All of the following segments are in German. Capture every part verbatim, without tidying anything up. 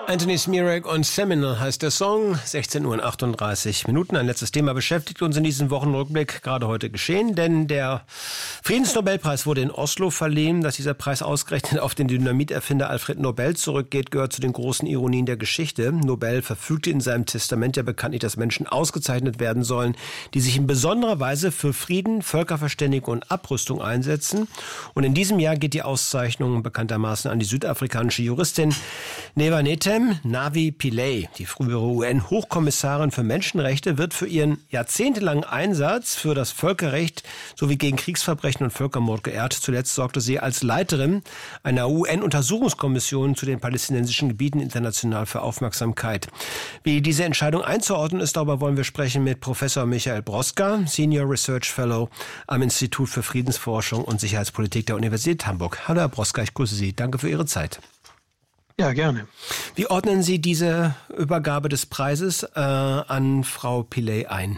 Anthony Smirek und Seminole heißt der Song. sechzehn Uhr und achtunddreißig Minuten. Ein letztes Thema beschäftigt uns in diesem Wochenrückblick gerade heute geschehen, denn der Friedensnobelpreis wurde in Oslo verliehen. Dass dieser Preis ausgerechnet auf den Dynamiterfinder Alfred Nobel zurückgeht, gehört zu den großen Ironien der Geschichte. Nobel verfügte in seinem Testament ja bekanntlich, dass Menschen ausgezeichnet werden sollen, die sich in besonderer Weise für Frieden, Völkerverständigung und Abrüstung einsetzen. Und in diesem Jahr geht die Auszeichnung bekanntermaßen an die südafrikanische Juristin Nevanetem Navi Pillay. Die frühere U N-Hochkommissarin für Menschenrechte wird für ihren jahrzehntelangen Einsatz für das Völkerrecht sowie gegen Kriegsverbrechen und Völkermord geehrt. Zuletzt sorgte sie als Leiterin einer U N-Untersuchungskommission zu den palästinensischen Gebieten international für Aufmerksamkeit. Wie diese Entscheidung einzuordnen ist, darüber wollen wir sprechen mit Professor Michael Broska, Senior Research Fellow am Institut für Friedensforschung und Sicherheitspolitik der Universität Hamburg. Hallo Herr Broska, ich grüße Sie. Danke für Ihre Zeit. Ja, gerne. Wie ordnen Sie diese Übergabe des Preises äh, an Frau Pillay ein?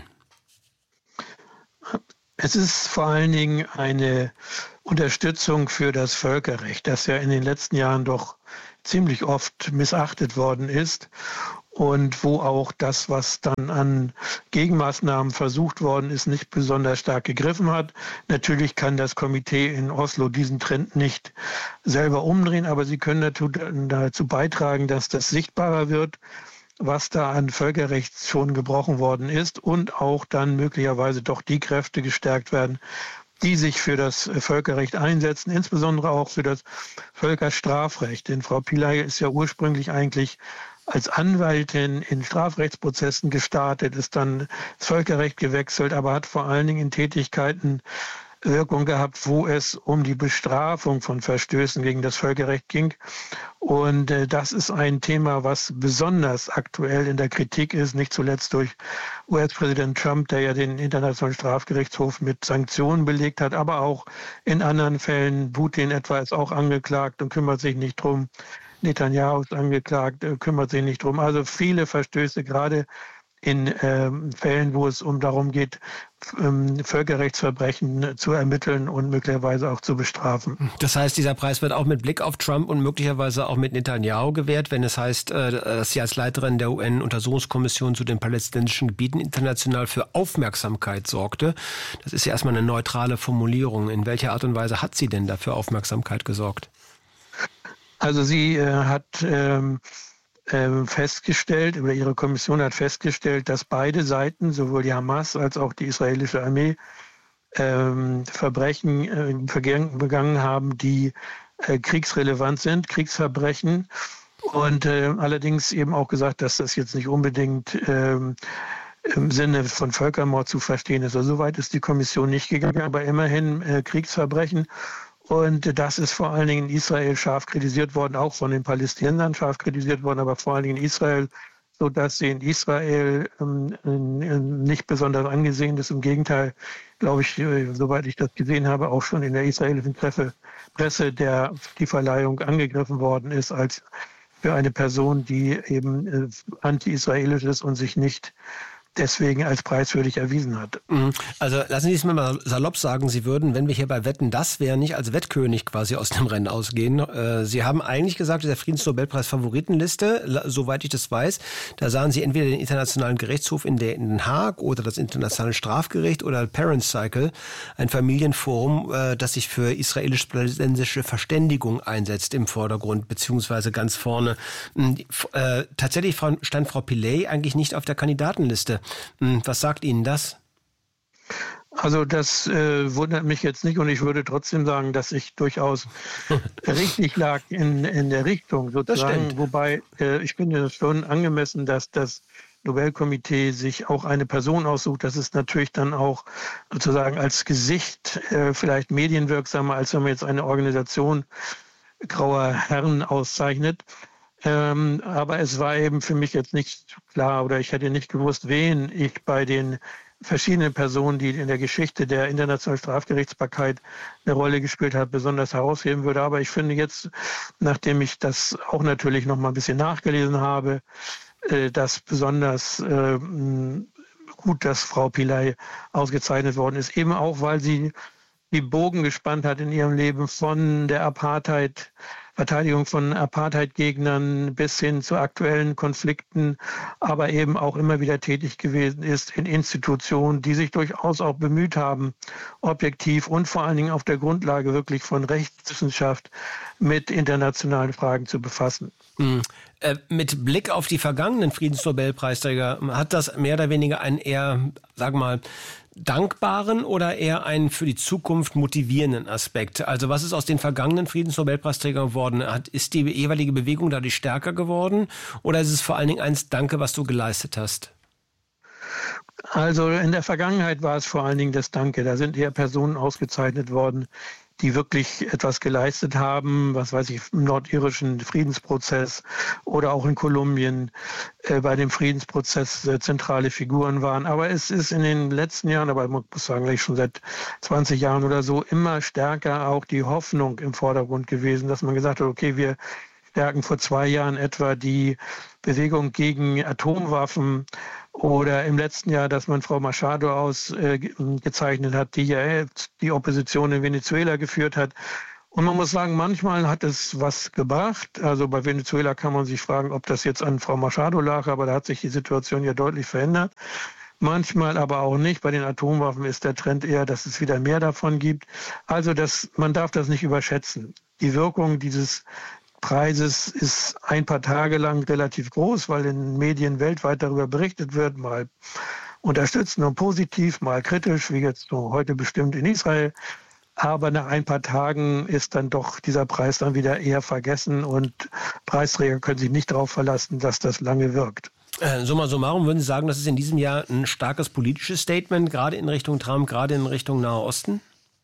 Es ist vor allen Dingen eine Unterstützung für das Völkerrecht, das ja in den letzten Jahren doch ziemlich oft missachtet worden ist und wo auch das, was dann an Gegenmaßnahmen versucht worden ist, nicht besonders stark gegriffen hat. Natürlich kann das Komitee in Oslo diesen Trend nicht selber umdrehen, aber sie können dazu beitragen, dass das sichtbarer wird, was da an Völkerrecht schon gebrochen worden ist und auch dann möglicherweise doch die Kräfte gestärkt werden, die sich für das Völkerrecht einsetzen, insbesondere auch für das Völkerstrafrecht. Denn Frau Pillay ist ja ursprünglich eigentlich als Anwältin in Strafrechtsprozessen gestartet, ist dann ins Völkerrecht gewechselt, aber hat vor allen Dingen in Tätigkeiten Wirkung gehabt, wo es um die Bestrafung von Verstößen gegen das Völkerrecht ging. Und äh, das ist ein Thema, was besonders aktuell in der Kritik ist, nicht zuletzt durch U S-Präsident Trump, der ja den Internationalen Strafgerichtshof mit Sanktionen belegt hat, aber auch in anderen Fällen. Putin etwa ist auch angeklagt und kümmert sich nicht drum. Netanyahu ist angeklagt, äh, kümmert sich nicht drum. Also viele Verstöße, gerade in ähm, Fällen, wo es um darum geht, ähm, Völkerrechtsverbrechen zu ermitteln und möglicherweise auch zu bestrafen. Das heißt, dieser Preis wird auch mit Blick auf Trump und möglicherweise auch mit Netanyahu gewährt, wenn es heißt, äh, dass sie als Leiterin der U N-Untersuchungskommission zu den palästinensischen Gebieten international für Aufmerksamkeit sorgte. Das ist ja erstmal eine neutrale Formulierung. In welcher Art und Weise hat sie denn dafür Aufmerksamkeit gesorgt? Also sie äh, hat ähm, festgestellt, oder ihre Kommission hat festgestellt, dass beide Seiten, sowohl die Hamas als auch die israelische Armee, ähm, Verbrechen äh, begangen haben, die äh, kriegsrelevant sind, Kriegsverbrechen. Und äh, allerdings eben auch gesagt, dass das jetzt nicht unbedingt ähm, im Sinne von Völkermord zu verstehen ist. Also soweit ist die Kommission nicht gegangen, aber immerhin äh, Kriegsverbrechen. Und das ist vor allen Dingen in Israel scharf kritisiert worden, auch von den Palästinensern scharf kritisiert worden, aber vor allen Dingen in Israel, sodass sie in Israel ähm, nicht besonders angesehen ist. Im Gegenteil, glaube ich, äh, soweit ich das gesehen habe, auch schon in der israelischen Presse, Presse der die Verleihung angegriffen worden ist, als für eine Person, die eben äh, anti-israelisch ist und sich nicht deswegen als preiswürdig erwiesen hat. Also lassen Sie es mir mal salopp sagen, Sie würden, wenn wir hier bei Wetten, das wäre nicht als Wettkönig quasi aus dem Rennen ausgehen. Sie haben eigentlich gesagt, der Friedensnobelpreis Favoritenliste, soweit ich das weiß, da sahen Sie entweder den Internationalen Gerichtshof in Den Haag oder das Internationale Strafgericht oder Parents Cycle, ein Familienforum, das sich für israelisch-palästinensische Verständigung einsetzt im Vordergrund, beziehungsweise ganz vorne. Tatsächlich stand Frau Pillay eigentlich nicht auf der Kandidatenliste. Was sagt Ihnen das? Also das äh, wundert mich jetzt nicht und ich würde trotzdem sagen, dass ich durchaus richtig lag in, in der Richtung sozusagen. Wobei äh, ich finde es schon angemessen, dass das Nobelkomitee sich auch eine Person aussucht. Das ist natürlich dann auch sozusagen als Gesicht äh, vielleicht medienwirksamer, als wenn man jetzt eine Organisation grauer Herren auszeichnet. Ähm, aber es war eben für mich jetzt nicht klar oder ich hätte nicht gewusst, wen ich bei den verschiedenen Personen, die in der Geschichte der internationalen Strafgerichtsbarkeit eine Rolle gespielt hat, besonders herausheben würde. Aber ich finde jetzt, nachdem ich das auch natürlich noch mal ein bisschen nachgelesen habe, äh, dass besonders äh, gut, dass Frau Pillay ausgezeichnet worden ist, eben auch, weil sie die Bogen gespannt hat in ihrem Leben von der Apartheid Verteidigung von Apartheid-Gegnern bis hin zu aktuellen Konflikten, aber eben auch immer wieder tätig gewesen ist in Institutionen, die sich durchaus auch bemüht haben, objektiv und vor allen Dingen auf der Grundlage wirklich von Rechtswissenschaft mit internationalen Fragen zu befassen. Mhm. Äh, mit Blick auf die vergangenen Friedensnobelpreisträger, hat das mehr oder weniger einen eher, sagen wir mal, dankbaren oder eher einen für die Zukunft motivierenden Aspekt? Also was ist aus den vergangenen Friedensnobelpreisträgern geworden? Hat, ist die jeweilige Bewegung dadurch stärker geworden oder ist es vor allen Dingen eins Danke, was du geleistet hast? Also in der Vergangenheit war es vor allen Dingen das Danke. Da sind eher Personen ausgezeichnet worden, die wirklich etwas geleistet haben, was weiß ich, im nordirischen Friedensprozess oder auch in Kolumbien äh, bei dem Friedensprozess äh, zentrale Figuren waren. Aber es ist in den letzten Jahren, aber man muss sagen, gleich schon seit zwanzig Jahren oder so, immer stärker auch die Hoffnung im Vordergrund gewesen, dass man gesagt hat, okay, wir stärken vor zwei Jahren etwa die Bewegung gegen Atomwaffen oder im letzten Jahr, dass man Frau Machado ausgezeichnet äh, hat, die ja die Opposition in Venezuela geführt hat. Und man muss sagen, manchmal hat es was gebracht. Also bei Venezuela kann man sich fragen, ob das jetzt an Frau Machado lag, aber da hat sich die Situation ja deutlich verändert. Manchmal aber auch nicht. Bei den Atomwaffen ist der Trend eher, dass es wieder mehr davon gibt. Also das, man darf das nicht überschätzen. Die Wirkung dieses Preises ist ein paar Tage lang relativ groß, weil in den Medien weltweit darüber berichtet wird, mal unterstützend und positiv, mal kritisch, wie jetzt so heute bestimmt in Israel. Aber nach ein paar Tagen ist dann doch dieser Preis dann wieder eher vergessen und Preisträger können sich nicht darauf verlassen, dass das lange wirkt. Äh, summa summarum würden Sie sagen, das ist in diesem Jahr ein starkes politisches Statement, gerade in Richtung Trump, gerade in Richtung Nahe Osten?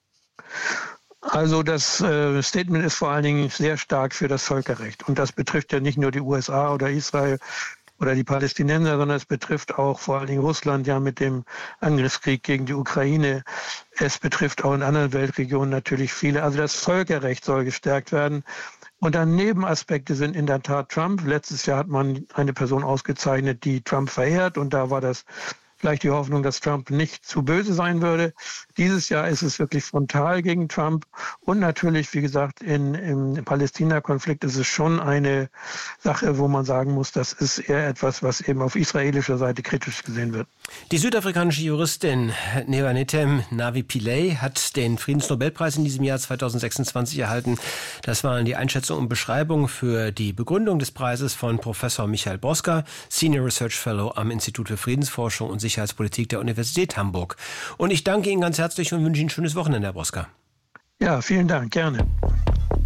Also das äh, Statement ist vor allen Dingen sehr stark für das Völkerrecht. Und das betrifft ja nicht nur die U S A oder Israel oder die Palästinenser, sondern es betrifft auch vor allen Dingen Russland ja mit dem Angriffskrieg gegen die Ukraine. Es betrifft auch in anderen Weltregionen natürlich viele. Also das Völkerrecht soll gestärkt werden. Und dann Nebenaspekte sind in der Tat Trump. Letztes Jahr hat man eine Person ausgezeichnet, die Trump verehrt. Und da war das vielleicht die Hoffnung, dass Trump nicht zu böse sein würde. Dieses Jahr ist es wirklich frontal gegen Trump. Und natürlich, wie gesagt, in, im Palästina-Konflikt ist es schon eine Sache, wo man sagen muss, das ist eher etwas, was eben auf israelischer Seite kritisch gesehen wird. Die südafrikanische Juristin Nevanetem Navi-Pillay hat den Friedensnobelpreis in diesem Jahr zweitausendsechsundzwanzig erhalten. Das waren die Einschätzungen und Beschreibungen für die Begründung des Preises von Professor Michael Broska, Senior Research Fellow am Institut für Friedensforschung und Sicherheitspolitik der Universität Hamburg. Und ich danke Ihnen ganz herzlich und wünsche Ihnen ein schönes Wochenende, Herr Broska. Ja, vielen Dank, gerne.